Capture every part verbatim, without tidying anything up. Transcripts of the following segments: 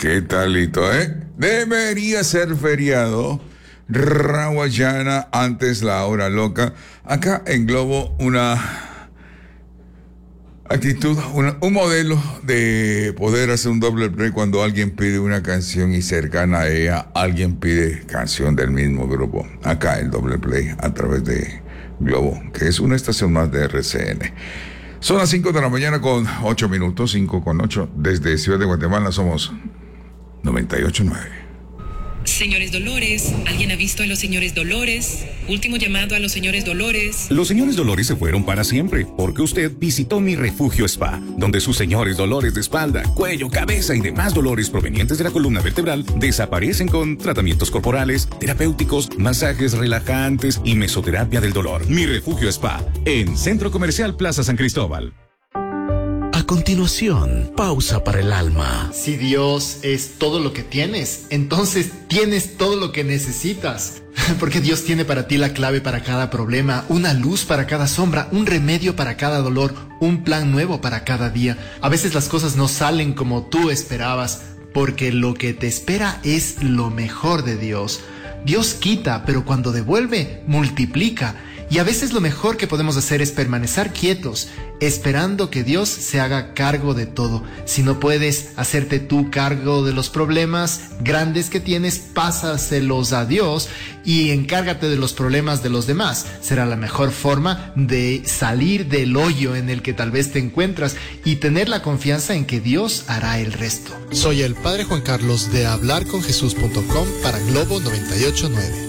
¿Qué talito, eh? Debería ser feriado. Rawayana, antes la hora loca. Acá en Globo, una actitud, una, un modelo de poder hacer un doble play cuando alguien pide una canción y cercana a ella, alguien pide canción del mismo grupo. Acá el doble play a través de Globo, que es una estación más de R C N. Son las cinco de la mañana con ocho minutos, cinco con ocho. Desde Ciudad de Guatemala somos noventa y ocho punto nueve. Señores Dolores, ¿alguien ha visto a los señores Dolores? Último llamado a los señores Dolores. Los señores Dolores se fueron para siempre, porque usted visitó Mi Refugio Spa, donde sus señores dolores de espalda, cuello, cabeza y demás dolores provenientes de la columna vertebral desaparecen con tratamientos corporales, terapéuticos, masajes relajantes y mesoterapia del dolor. Mi Refugio Spa, en Centro Comercial Plaza San Cristóbal. A continuación, pausa para el alma. Si Dios es todo lo que tienes, entonces tienes todo lo que necesitas. Porque Dios tiene para ti la clave para cada problema, una luz para cada sombra, un remedio para cada dolor, un plan nuevo para cada día. A veces las cosas no salen como tú esperabas, porque lo que te espera es lo mejor de Dios. Dios quita, pero cuando devuelve, multiplica. Y a veces lo mejor que podemos hacer es permanecer quietos, esperando que Dios se haga cargo de todo. Si no puedes hacerte tú cargo de los problemas grandes que tienes, pásaselos a Dios y encárgate de los problemas de los demás. Será la mejor forma de salir del hoyo en el que tal vez te encuentras y tener la confianza en que Dios hará el resto. Soy el Padre Juan Carlos de hablar con jesús punto com para Globo noventa y ocho punto nueve.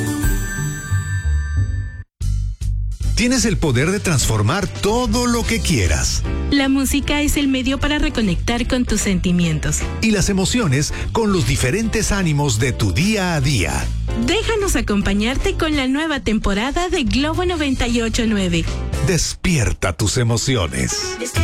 Tienes el poder de transformar todo lo que quieras. La música es el medio para reconectar con tus sentimientos. Y las emociones con los diferentes ánimos de tu día a día. Déjanos acompañarte con la nueva temporada de Globo noventa y ocho punto nueve. Despierta tus emociones.